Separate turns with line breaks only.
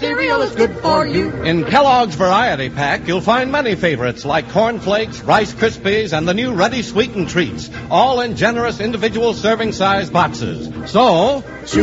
cereal is good for you.
In Kellogg's Variety Pack, you'll find many favorites like Corn Flakes, Rice Krispies, and the new Ready Sweetened Treats, all in generous individual serving size boxes. So,
Choose